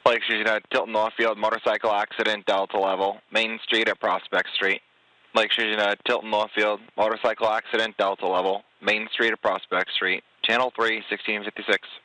Lake Street at Tilton Northfield, motorcycle accident, Delta level. Main Street at Prospect Street. Lake Street at Tilton Northfield, motorcycle accident, Delta level. Main Street at Prospect Street. Channel 3, 1656.